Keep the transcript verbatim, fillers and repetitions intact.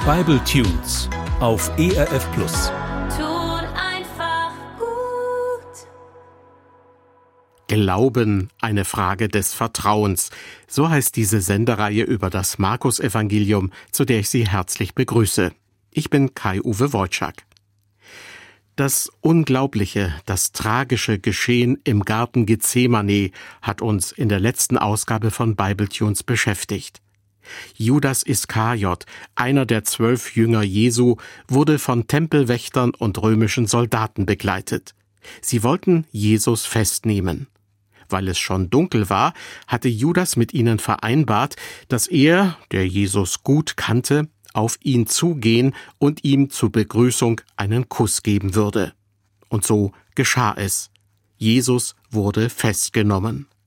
Bible Tunes auf E R F Plus. Tut einfach gut. Glauben, eine Frage des Vertrauens. So heißt diese Sendereihe über das Markus-Evangelium, zu der ich Sie herzlich begrüße. Ich bin Kai-Uwe Wojczak. Das unglaubliche, das tragische Geschehen im Garten Gethsemane hat uns in der letzten Ausgabe von Bible Tunes beschäftigt. Judas Iskariot, einer der zwölf Jünger Jesu, wurde von Tempelwächtern und römischen Soldaten begleitet. Sie wollten Jesus festnehmen. Weil es schon dunkel war, hatte Judas mit ihnen vereinbart, dass er, der Jesus gut kannte, auf ihn zugehen und ihm zur Begrüßung einen Kuss geben würde. Und so geschah es. Jesus wurde festgenommen.